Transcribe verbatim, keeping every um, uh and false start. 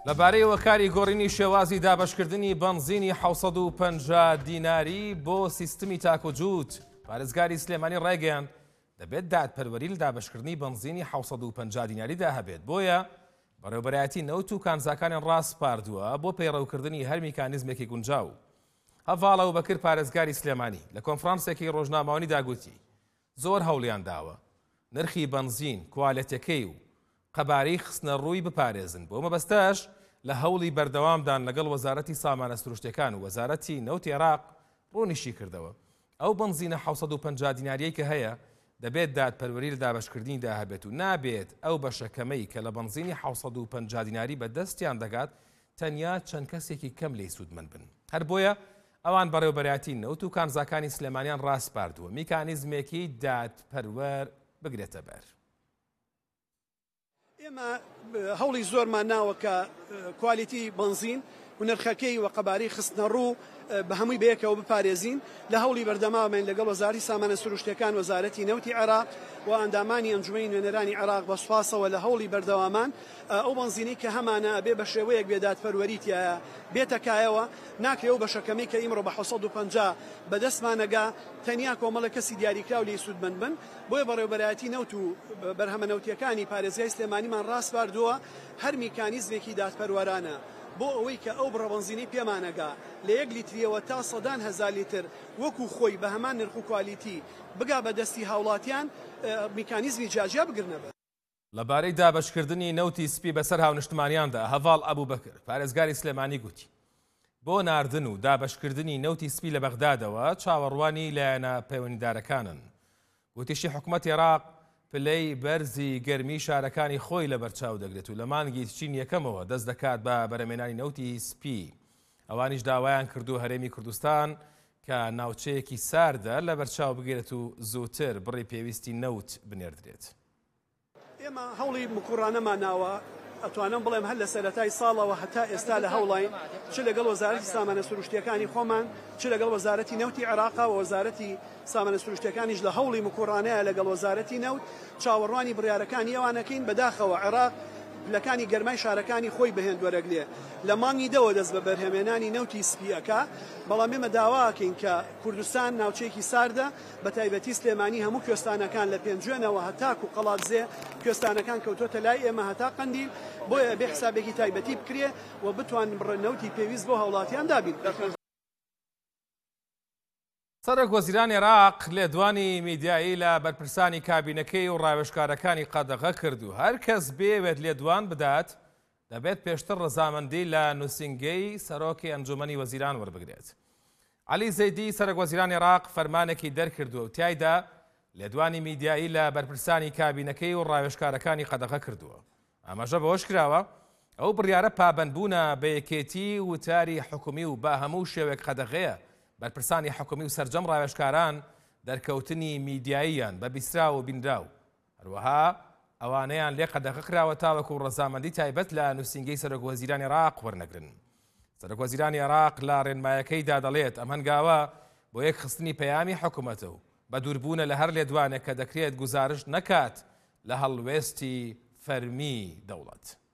لەبارەی وەکاری گۆڕینی شێوازی دابەشکردنی بەنزینی حەوسەد و پەنجا دیناری بۆ سیستمی تاکوجووت پارێزگاری سلێمانی ڕێگەیان دەبێت دادپەروەری لە دابەشکردنی بەنزینی حەوسەد و پەنجا دیناریدا هەبێت. بۆیە بەڕێوەبەرایەتی نەوت و کانزاکانیان ڕاستپاردووە بۆ پەیڕەوکردنی هەر میکانیزمێکی گونجاو. هەڤاڵە وبەکر پارێزگاری سلێمانی لە کۆنفرانسێکی ڕۆژنامەوانی داگوتی زۆر هەوڵیان داوە نرخی بەنزین کوالەتەکەی و قەبارەی خستنە ڕووی بپارێزن. بۆ مەبەستەش لە هەوڵی بەردەوامدان لەگەڵ وەزارەتی سامانە سروشتەکان و وەزارەتی نەوتی عێراق ڕوونیشی کردەوە ئەو بەنزینە حەوسەد و پەنجا دیناریەی کە هەیە دەبێت دادپەروەری لە دابەشکردنیدا هەبێت و نابێت ئەو بەشەکەمەی کە لە بەنزینی حەوسەد و پەنجا دیناری بەدەستیان دەگات تەنیا چەند کەسێکی کەم لێی سوودمەند بن. هەر بۆیە ئەوان بەڕێوەبەرایەتی نەوت و کانزاکانی سلێمانیان ڕاستپاردووە میکانیزمێکی دادپەروەر بگرێتە بەر. ئێمە هەوڵی زۆرمان ناوە کە کوالیتی بەنزین و نرخەکەی و قەبارەی خستنە ڕوو بە هەمووی بەیەکەوە بپارێزین لە هەوڵی بەردەمامین لەگەڵ وەزارەتی سامانە سروشتەکان وەزارەتی نەوتی عێراق و ئەندامانی ئەنجومەنی نوێنەرانی عێراق بە سوپاسەوە لە هەوڵی بەردەوامان ئەو بەنزینی کە هەمانە ئەبێ بە شێوەیەک بێدادپەروەریتیایە بێتەکایەوە ناکرێ و بەشەکەمەی کە ئیمڕۆ بە حەوسەد و پەنجا بەدەستمانەگا تەنیا کۆمەڵە کەسی دیاریکراو لێی سوودمەند بن. بۆیە بەڕێوەبەرایەتی نەوت و بەرهەمە نەوتیەکانی پارێزگای سلێمانیمان ڕاستپاردووە هەر میکانیزمێکی دادپەروەرانە بۆ ئەوەی کە ئەو بڕەبەنزینی پێمانەگا لە یەک لیتریەوە تا سەدان هەزار لیتر وەکو خۆی بە هەمان نرخ و کوالیتی بگا بەدەستی هاوڵاتیان میکانیزمی جاجیا بگرنەبەر. لەبارەی دابەشکردنی نەوتی سپی بەسەر هاونیشتمانیاندا هەڤاڵ ئەبوبەکر پارێزگاری سلێمانی گوتی بۆ ناردن و دابەشکردنی نەوتی سپی لە بەغدادەوە چاوەڕوانی لایەنە پەیوەندیدارەکانن. گوتیشی حکوومەتی عێراق پلەی بەرزی گەرمی شارەکانی خۆی لە بەرچاو دەگرێت و لە مانگی تچین یەکەمەوە دەست دەکات بە بەرەمێنانی نەوتی سپی. ئەوانیش داوایان کردو هەرێمی کوردستان کە ناوچەیەکی ساردە لە بەرچاو بگرێت و زووتر بڕی پێویستی نەوت بنێردرێت. ئێمە هەوڵی مکوڕانەمان ناوە ئەتوانم بڵێم هەر لە سەرەتای ساڵەوە هەتا ئێستا لە هەوڵین چ لەگەڵ وەزارەتی سامانە سروشتیەکانی خۆمان چ لەگەڵ وەزارەتی نەوتی عێراق و وەزارەتی سامانە سروشتیەکانیش لە هەوڵی مکوڕانەیە لەگەڵ وەزارەتی نەوت چاوەڕوانی بڕیارەکانی ئەوانەکەین بەداخەوە عێراق لەکانی گەرمای شارەکانی خۆی بەهێن وەرەگلێ لە مانگی دەوە دەست بە بەرهەمێنانی نەوتی سپیەکە. بەڵام ئێمە داواکەین کە کوردستان ناوچەیەکی ساردە بە تایبەتی سلێمانی هەموو کوێستانەکان لە پێنجێنەوە هەتاک و قەڵاتزێ کوێستانەکان کەوتۆتە لای ئێمە هەتا قەندیل بۆیە بێ حسابێکی تایبەتی بکرێ و بتوان نەوتی پێویست بۆ هەوڵاتیان دابین. سەرۆک وەزیرانی عێراق لێدوانی میدیایی لە بەرپرسانی کابینەکەی و ڕاوێژکارەکانی قەدەغە کرد و هەر کەس بێوێت لێدوان بدات دەبێت پێشتر ڕەزامەندی لە نووسینگەی سەرۆکی ئەنجومەنی وەزیران وەربگرێت. عەلی زەیدی سەرۆک وەزیرانی عێراق فەرمانێکی دەرکردووە و تایدا لێدوانی میدیایی لە بەرپرسانی کابینەکەی و ڕاوێژکارەکانی قەدەغە کردووە. ئاماژە بەوەش کراوە ئەو بڕیارە پابەندبوونە بە یەکێتی وتاری حکومی و بە هەموو شێوێک قەدەغەیە بەرپرسانی حکومی و سەرجەم ڕاوێژکاران دەرکەوتنی میدیاییان بە بیسرا و بینراو هەروەها ئەوانەیان لێ قەدەغە کراوە تاوەکو ڕەزامەندی تایبەت لە نووسینگەی سەرۆک وەزیرانی عێراق وەرنەگرن. سەرۆک وەزیرانی عێراق لە ڕێنمایەکەیدا دەڵێت ئەم هەنگاوە بۆ یەک خستنی پەیامی حکوومەتە و بە دووربوونە لە هەر لێدوانێک کە دەکرێت گوزارش نەکات لە هەڵوێستی فەرمی دەوڵەت.